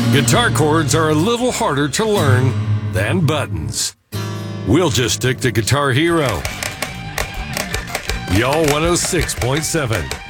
Guitar chords are a little harder to learn than buttons. We'll just stick to Guitar Hero. Y'all 106.7.